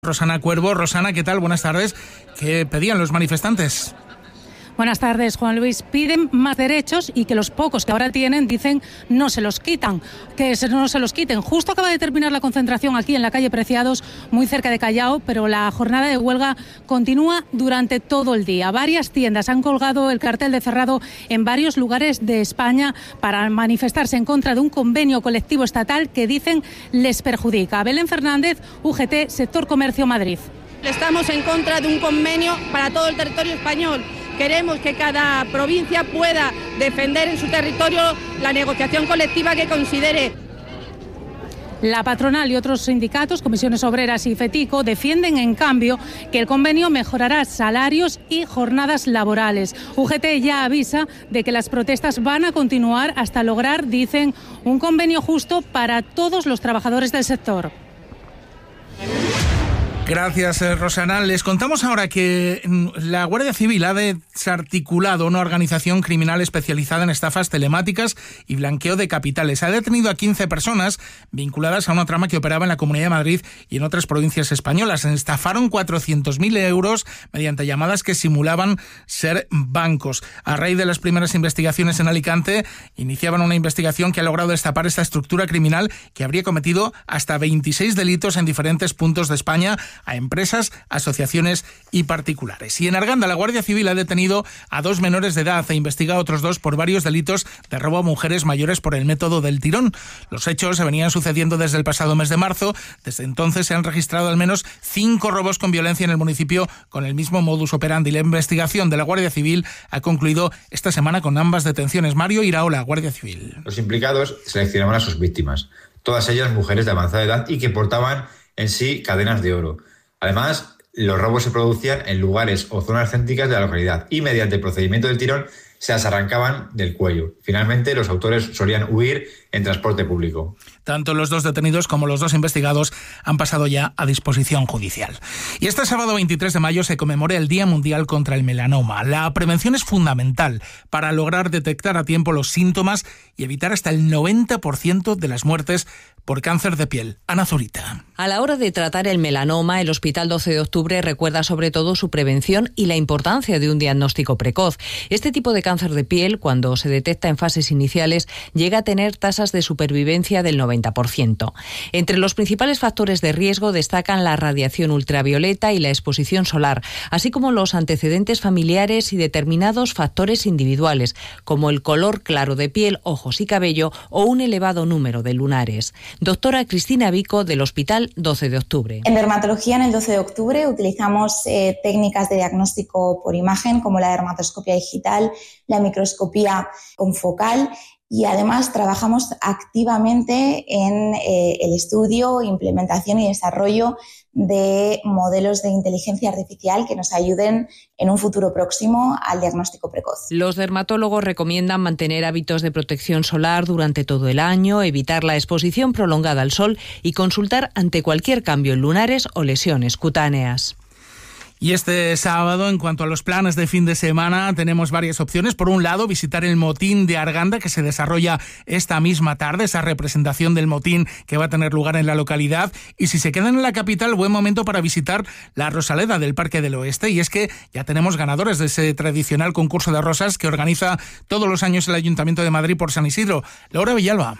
Rosana Cuervo. Rosana, ¿qué tal? Buenas tardes. ¿Qué pedían los manifestantes? Buenas tardes, Juan Luis. Piden más derechos y que los pocos que ahora tienen, dicen, no se los quitan, no se los quiten. Justo acaba de terminar la concentración aquí en la calle Preciados, muy cerca de Callao, pero la jornada de huelga continúa durante todo el día. Varias tiendas han colgado el cartel de cerrado en varios lugares de España para manifestarse en contra de un convenio colectivo estatal que dicen les perjudica. Belén Fernández, UGT, Sector Comercio, Madrid. Estamos en contra de un convenio para todo el territorio español. Queremos que cada provincia pueda defender en su territorio la negociación colectiva que considere. La patronal y otros sindicatos, Comisiones Obreras y FETICO, defienden en cambio que el convenio mejorará salarios y jornadas laborales. UGT ya avisa de que las protestas van a continuar hasta lograr, dicen, un convenio justo para todos los trabajadores del sector. Gracias, Rosana. Les contamos ahora que la Guardia Civil ha desarticulado una organización criminal especializada en estafas telemáticas y blanqueo de capitales. Ha detenido a 15 personas vinculadas a una trama que operaba en la Comunidad de Madrid y en otras provincias españolas. Estafaron 400.000 euros mediante llamadas que simulaban ser bancos. A raíz de las primeras investigaciones en Alicante, iniciaban una investigación que ha logrado destapar esta estructura criminal que habría cometido hasta 26 delitos en diferentes puntos de España a empresas, asociaciones y particulares. Y en Arganda, la Guardia Civil ha detenido a 2 menores de edad e investiga a otros 2 por varios delitos de robo a mujeres mayores por el método del tirón. Los hechos se venían sucediendo desde el pasado mes de marzo. Desde entonces se han registrado al menos 5 robos con violencia en el municipio con el mismo modus operandi. La investigación de la Guardia Civil ha concluido esta semana con ambas detenciones. Mario Iraola, Guardia Civil. Los implicados seleccionaban a sus víctimas, todas ellas mujeres de avanzada edad y que portaban en sí cadenas de oro. Además, los robos se producían en lugares o zonas céntricas de la localidad y mediante el procedimiento del tirón se las arrancaban del cuello. Finalmente, los autores solían huir en transporte público. Tanto los 2 detenidos como los 2 investigados han pasado ya a disposición judicial. Y este sábado 23 de mayo se conmemora el Día Mundial contra el Melanoma. La prevención es fundamental para lograr detectar a tiempo los síntomas y evitar hasta el 90% de las muertes por cáncer de piel. Ana Zurita. A la hora de tratar el melanoma, el Hospital 12 de Octubre recuerda sobre todo su prevención y la importancia de un diagnóstico precoz. Este tipo de cáncer de piel, cuando se detecta en fases iniciales, llega a tener tasas de supervivencia del 90%. Entre los principales factores de riesgo destacan la radiación ultravioleta y la exposición solar, así como los antecedentes familiares y determinados factores individuales, como el color claro de piel, ojos y cabello o un elevado número de lunares. Doctora Cristina Vico, del Hospital 12 de Octubre. En dermatología, en el 12 de octubre, utilizamos técnicas de diagnóstico por imagen, como la dermatoscopia digital, la microscopía confocal, y además trabajamos activamente en el estudio, implementación y desarrollo de modelos de inteligencia artificial que nos ayuden en un futuro próximo al diagnóstico precoz. Los dermatólogos recomiendan mantener hábitos de protección solar durante todo el año, evitar la exposición prolongada al sol y consultar ante cualquier cambio en lunares o lesiones cutáneas. Y este sábado, en cuanto a los planes de fin de semana, tenemos varias opciones. Por un lado, visitar el motín de Arganda, que se desarrolla esta misma tarde, esa representación del motín que va a tener lugar en la localidad. Y si se quedan en la capital, buen momento para visitar la Rosaleda del Parque del Oeste. Y es que ya tenemos ganadores de ese tradicional concurso de rosas que organiza todos los años el Ayuntamiento de Madrid por San Isidro. Laura Villalba.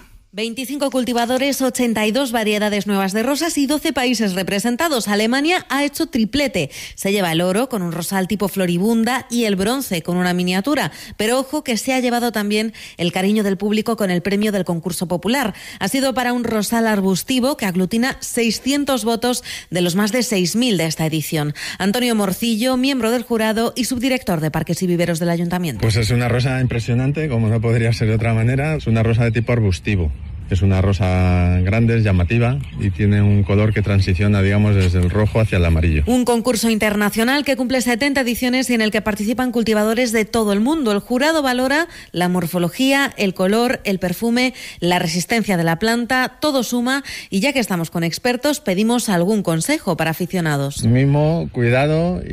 25 cultivadores, 82 variedades nuevas de rosas y 12 países representados. Alemania ha hecho triplete. Se lleva el oro con un rosal tipo floribunda y el bronce con una miniatura. Pero ojo que se ha llevado también el cariño del público con el premio del concurso popular. Ha sido para un rosal arbustivo que aglutina 600 votos de los más de 6.000 de esta edición. Antonio Morcillo, miembro del jurado y subdirector de Parques y Viveros del Ayuntamiento. Pues es una rosa impresionante, como no podría ser de otra manera. Es una rosa de tipo arbustivo. Es una rosa grande, es llamativa y tiene un color que transiciona, digamos, desde el rojo hacia el amarillo. Un concurso internacional que cumple 70 ediciones y en el que participan cultivadores de todo el mundo. El jurado valora la morfología, el color, el perfume, la resistencia de la planta, todo suma, y ya que estamos con expertos, pedimos algún consejo para aficionados. Mimo, cuidado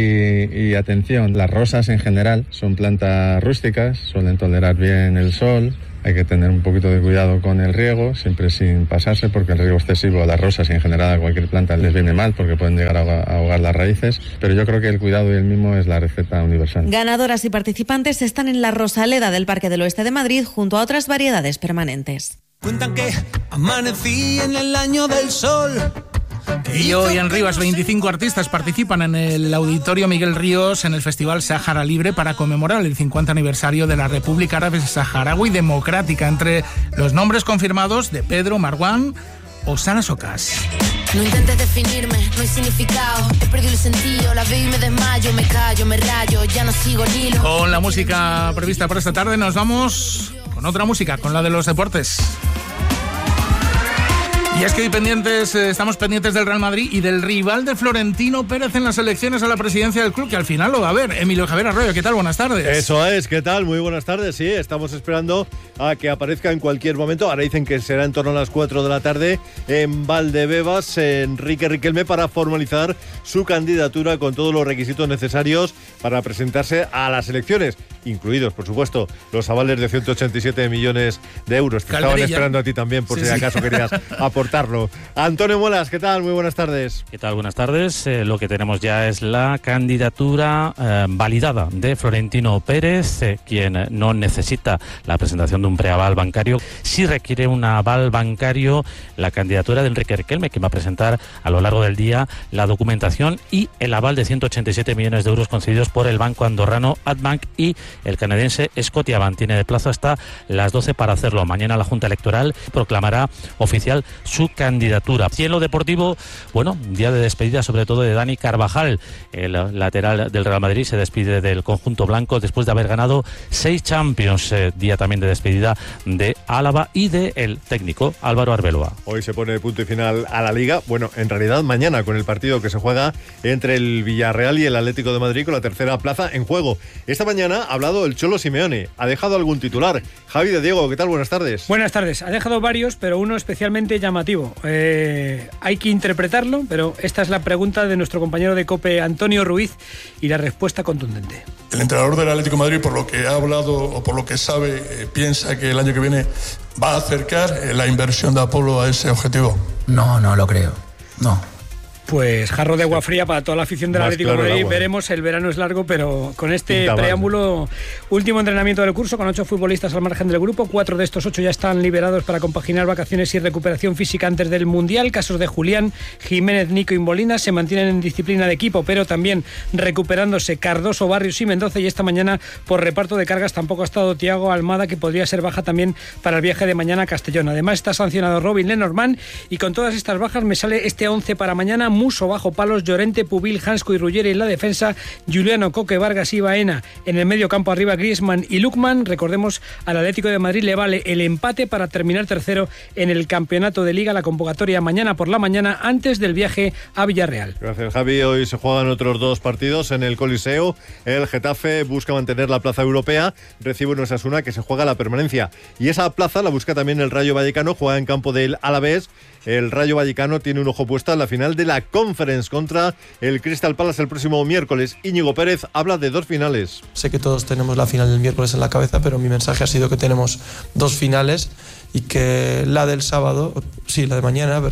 y atención. Las rosas en general son plantas rústicas, suelen tolerar bien el sol Hay que tener un poquito de cuidado con el riego, siempre sin pasarse, porque el riego excesivo a las rosas y en general a cualquier planta les viene mal porque pueden llegar a ahogar las raíces, pero yo creo que el cuidado y el mimo es la receta universal. Ganadoras y participantes están en la Rosaleda del Parque del Oeste de Madrid junto a otras variedades permanentes. Cuentan que amanecí en el año del sol. Y hoy en Rivas 25 artistas participan en el Auditorio Miguel Ríos en el Festival Sáhara Libre para conmemorar el 50 aniversario de la República Árabe Saharaui Democrática. Entre los nombres confirmados de Pedro, Marwan o Sana Socas. No intentes definirme, no hay significado. He perdido el sentido, la veo y me desmayo. Me callo, me rayo, ya no sigo el hilo. Con la música prevista para esta tarde nos vamos con otra música, con la de los deportes. Y es que hoy estamos pendientes del Real Madrid y del rival de Florentino Pérez en las elecciones a la presidencia del club, que al final lo va a ver. Emilio Javier Arroyo, ¿qué tal? Buenas tardes. Eso es, ¿qué tal? Muy buenas tardes, sí, estamos esperando a que aparezca en cualquier momento. Ahora dicen que será en torno a las 4 de la tarde en Valdebebas, Enrique Riquelme, para formalizar su candidatura con todos los requisitos necesarios para presentarse a las elecciones, incluidos, por supuesto, los avales de 187 millones de euros. Te estaban esperando a ti también, por si acaso querías aportarlo. Antonio Muelas, ¿qué tal? Muy buenas tardes. ¿Qué tal? Buenas tardes. Lo que tenemos ya es la candidatura validada de Florentino Pérez, quien no necesita la presentación de un preaval bancario. Sí requiere un aval bancario la candidatura de Enrique Riquelme, que va a presentar a lo largo del día la documentación y el aval de 187 millones de euros concedidos por el banco andorrano Adbank y el canadiense Scotiabank. Tiene de plazo hasta las 12 para hacerlo. Mañana la Junta Electoral proclamará oficial su candidatura. Y en lo deportivo, bueno, día de despedida sobre todo de Dani Carvajal, el lateral del Real Madrid, se despide del conjunto blanco después de haber ganado 6 Champions. Día también de despedida de Álava y del técnico Álvaro Arbeloa. Hoy se pone punto y final a la Liga. Bueno, en realidad mañana, con el partido que se juega entre el Villarreal y el Atlético de Madrid, con la tercera plaza en juego. Esta mañana ha hablado el Cholo Simeone. Ha dejado algún titular. Javi de Diego, ¿qué tal? Buenas tardes. Buenas tardes. Ha dejado varios, pero uno especialmente llamativo. Hay que interpretarlo, pero esta es la pregunta de nuestro compañero de COPE, Antonio Ruiz, y la respuesta contundente. El entrenador del Atlético de Madrid, por lo que ha hablado o por lo que sabe, piensa que el año que viene va a acercar la inversión de Apolo a ese objetivo. No lo creo. No. Pues jarro de agua fría para toda la afición del Atlético de Madrid. Veremos, el verano es largo, pero con este preámbulo, último entrenamiento del curso, con 8 futbolistas al margen del grupo. 4 de estos 8 ya están liberados para compaginar vacaciones y recuperación física antes del Mundial. Casos de Julián, Jiménez, Nico y Molina se mantienen en disciplina de equipo, pero también recuperándose Cardoso, Barrios y Mendoza. Y esta mañana, por reparto de cargas, tampoco ha estado Thiago Almada, que podría ser baja también para el viaje de mañana a Castellón. Además está sancionado Robin Lenormand, y con todas estas bajas me sale este 11 para mañana: Muso bajo palos, Llorente, Pubil, Hansko y Ruggeri en la defensa, Juliano, Coque, Vargas y Baena en el medio campo, arriba Griezmann y Lukman. Recordemos, al Atlético de Madrid le vale el empate para terminar tercero en el campeonato de Liga. La convocatoria mañana por la mañana, antes del viaje a Villarreal. Gracias, Javi. Hoy se juegan otros 2 partidos en el Coliseo. El Getafe busca mantener la plaza europea, recibe un Osasuna que se juega la permanencia, y esa plaza la busca también el Rayo Vallecano, juega en campo del Alavés. El Rayo Vallecano tiene un ojo puesto en la final de la Conference contra el Crystal Palace el próximo miércoles. Íñigo Pérez habla de 2 finales. Sé que todos tenemos la final del miércoles en la cabeza, pero mi mensaje ha sido que tenemos 2 finales y que la del sábado, la de mañana,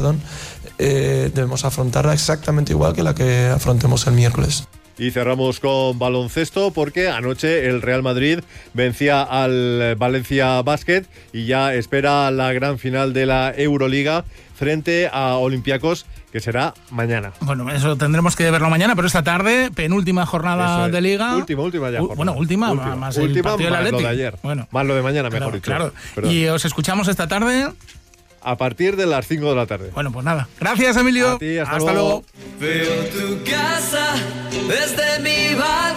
debemos afrontarla exactamente igual que la que afrontemos el miércoles. Y cerramos con baloncesto, porque anoche el Real Madrid vencía al Valencia Basket y ya espera la gran final de la Euroliga frente a Olympiacos, que será mañana. Bueno, eso tendremos que verlo mañana, pero esta tarde, penúltima jornada de Liga. Última ya jornada. Bueno, última más el partido del Atleti. Lo de ayer. Bueno. Más lo de mañana, mejor dicho. Claro. Y os escuchamos esta tarde a partir de las 5 de la tarde. Bueno, pues nada. Gracias, Emilio. A ti, hasta luego. Veo tu casa desde mi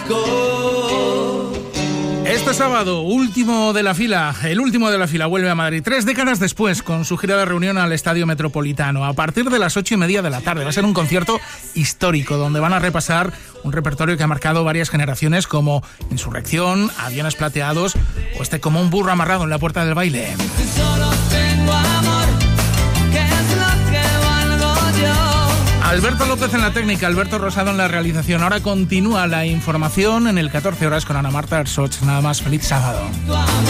balcón. Este sábado, el último de la fila, vuelve a Madrid 3 décadas después, con su gira de reunión al Estadio Metropolitano, a partir de las 8:30 de la tarde. Va a ser un concierto histórico, donde van a repasar un repertorio que ha marcado varias generaciones, como Insurrección, Aviones Plateados o Como un burro amarrado en la puerta del baile. Solo tengo amor, ¿qué es lo que valgo yo? Alberto López en la técnica, Alberto Rosado en la realización. Ahora continúa la información en el 14 horas con Ana Marta Arsoch. Nada más, feliz sábado.